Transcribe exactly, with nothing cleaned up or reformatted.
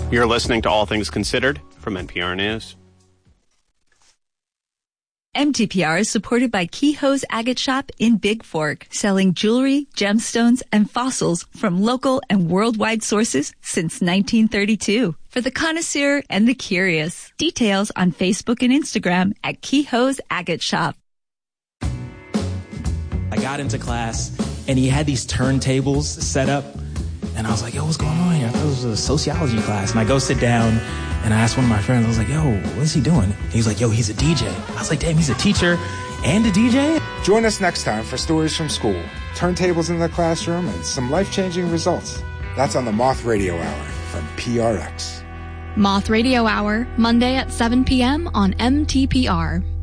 You're listening to All Things Considered from N P R News. M T P R is supported by Kehoe's Agate Shop in Big Fork, selling jewelry, gemstones, and fossils from local and worldwide sources since nineteen thirty-two. For the connoisseur and the curious. Details on Facebook and Instagram at Kehoe's Agate Shop. I got into class, and he had these turntables set up, and I was like, yo, what's going on here? I thought it was a sociology class. And I go sit down, and I asked one of my friends, I was like, yo, what is he doing? He's like, yo, he's a D J. I was like, damn, he's a teacher and a D J? Join us next time for Stories from School, turntables in the classroom, and some life-changing results. That's on the Moth Radio Hour from P R X. Moth Radio Hour, Monday at seven p.m. on M T P R.